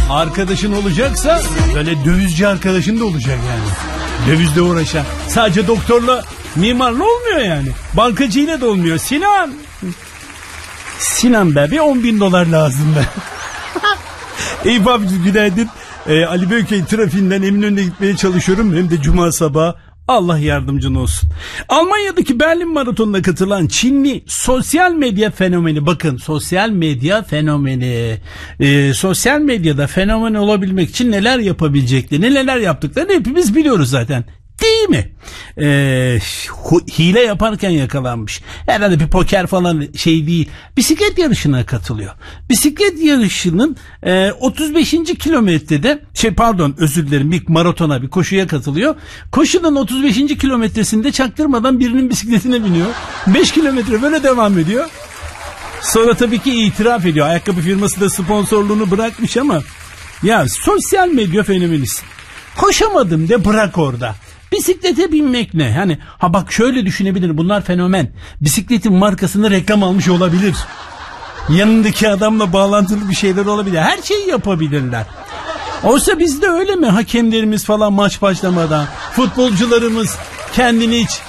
Arkadaşın olacaksa böyle dövizci arkadaşın da olacak yani. Dövizle uğraşan. Sadece doktorla, mimarla olmuyor yani. Bankacıyla da olmuyor. Sinan be, bir 10.000 dolar lazım be. Eyüp abi günaydın. Ali Beyköy trafiğinden Eminönü'ne gitmeye çalışıyorum. Hem de cuma sabahı. Allah yardımcın olsun. Almanya'daki Berlin Maratonu'na katılan Çinli sosyal medya fenomeni. Bakın, sosyal medya fenomeni. Sosyal medyada fenomen olabilmek için neler yapabileceklerini, neler yaptıklarını hepimiz biliyoruz zaten. Değil mi? Hile yaparken yakalanmış. Herhalde bir poker falan şey değil. Bisiklet yarışına katılıyor. Bisiklet yarışının 35. kilometrede bir maratona, bir koşuya katılıyor. Koşunun 35. kilometresinde çaktırmadan birinin bisikletine biniyor. 5 kilometre böyle devam ediyor. Sonra tabii ki itiraf ediyor. Ayakkabı firması da sponsorluğunu bırakmış ama ya sosyal medya fenomenisin. Koşamadım de bırak orada. Bisiklete binmek ne? Hani bak şöyle düşünebilir, bunlar fenomen. Bisikletin markasını reklam almış olabilir. Yanındaki adamla bağlantılı bir şeyler olabilir. Her şeyi yapabilirler. Oysa bizde öyle mi? Hakemlerimiz falan maç başlamadan, futbolcularımız kendini hiç